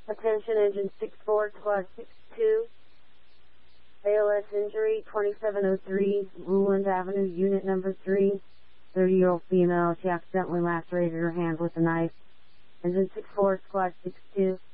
Attention engine 64, squad 62. ALS injury 2703, Ruland Avenue, unit number 3. 30-year-old female. She accidentally lacerated her hand with a knife. Engine 64, squad 62.